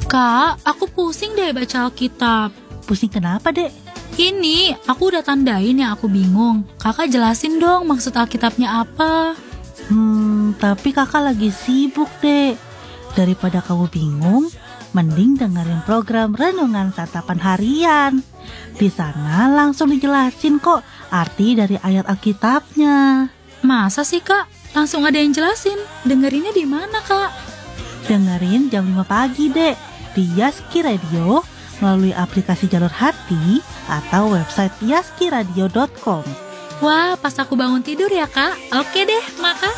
Kak, aku pusing deh baca Alkitab. Pusing kenapa, Dek? Ini, aku udah tandain yang aku bingung. Kakak jelasin dong maksud Alkitabnya apa. Tapi kakak lagi sibuk, Dek. Daripada kamu bingung, mending dengerin program Renungan Santapan Harian. Di sana langsung dijelasin kok arti dari ayat Alkitabnya. Masa sih, Kak? Langsung ada yang jelasin. Dengerinnya di mana, Kak? Dengerin jam 5 pagi, Dek, di Yaski Radio melalui aplikasi Jalur Hati atau website yaskiradio.com. Wah, pas aku bangun tidur ya, Kak. Oke deh, makasih.